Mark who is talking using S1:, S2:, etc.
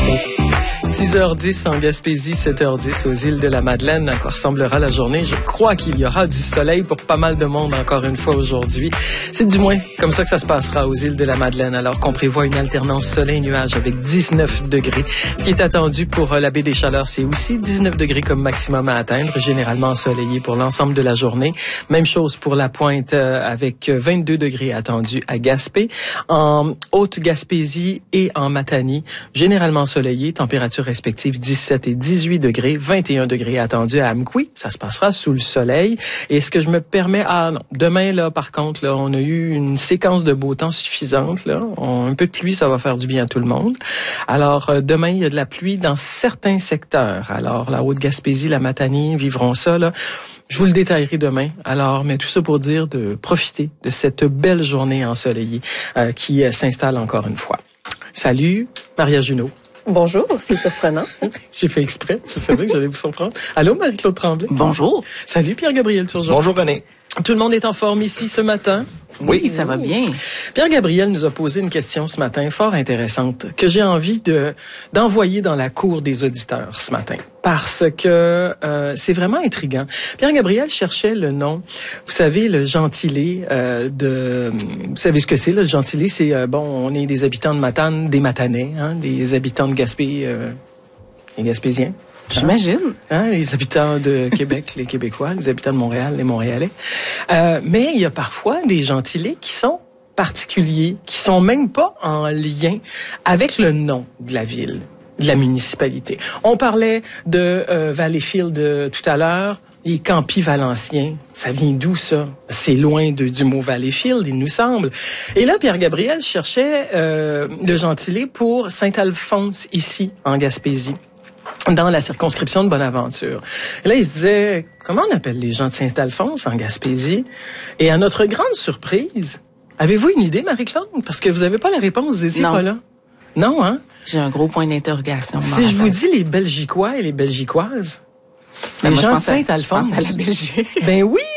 S1: 6h10 en Gaspésie, 7h10 aux îles de la Madeleine. À quoi ressemblera la journée? Je crois qu'il y aura du soleil pour pas mal de monde encore une fois aujourd'hui. C'est du moins comme ça que ça se passera aux îles de la Madeleine, alors qu'on prévoit une alternance soleil-nuage avec 19 degrés. Ce qui est attendu pour la baie des Chaleurs, c'est aussi 19 degrés comme maximum à atteindre, généralement ensoleillé pour l'ensemble de la journée. Même chose pour la Pointe avec 22 degrés attendus à Gaspé. En Haute-Gaspésie et en Matanie, généralement ensoleillé, température respectives 17 et 18 degrés, 21 degrés attendus à Amqui. Ça se passera sous le soleil. Et ce que je me permets... Ah non, demain, là, par contre, là, on a eu une séquence de beau temps suffisante. Là. Un peu de pluie, ça va faire du bien à tout le monde. Alors, demain, il y a de la pluie dans certains secteurs. Alors, la Haute-Gaspésie, la Matanie vivront ça, là. Je vous le détaillerai demain. Alors, mais tout ça pour dire de profiter de cette belle journée ensoleillée qui s'installe encore une fois. Salut, Maria Junot.
S2: Bonjour, c'est surprenant, ça.
S1: J'ai fait exprès, je savais que j'allais vous surprendre. Allô, Marie-Claude Tremblay.
S3: Bonjour.
S1: Salut, Pierre-Gabriel Turgeon.
S4: Bonjour, René.
S1: Tout le monde est en forme ici ce matin?
S3: Oui, ça va bien.
S1: Pierre-Gabriel nous a posé une question ce matin fort intéressante que j'ai envie d'envoyer dans la cour des auditeurs ce matin parce que c'est vraiment intriguant. Pierre-Gabriel cherchait le nom, vous savez, le gentilé vous savez ce que c'est, le gentilé, c'est, on est des habitants de Matane, des Matanais, hein, des habitants de Gaspé, les Gaspésiens.
S3: J'imagine.
S1: Hein, les habitants de Québec, les Québécois, les habitants de Montréal, les Montréalais. Mais il y a parfois des gentilés qui sont particuliers, qui sont même pas en lien avec le nom de la ville, de la municipalité. On parlait de Valleyfield tout à l'heure. Les Campis Valenciens, ça vient d'où ça? C'est loin du mot Valleyfield, il nous semble. Et là, Pierre-Gabriel cherchait le gentilé pour Saint-Alphonse, ici, en Gaspésie, dans la circonscription de Bonaventure. Et là, il se disait, comment on appelle les gens de Saint-Alphonse, en Gaspésie? Et à notre grande surprise, avez-vous une idée, Marie-Claude? Parce que vous n'avez pas la réponse, vous étiez pas là. Non, hein?
S3: J'ai un gros point d'interrogation.
S1: Si je vous dis les Belgiquois et les Belgicoises,
S3: les
S1: gens
S3: de
S1: Saint-Alphonse.
S3: Je pense à la Belgique.
S1: Ben oui!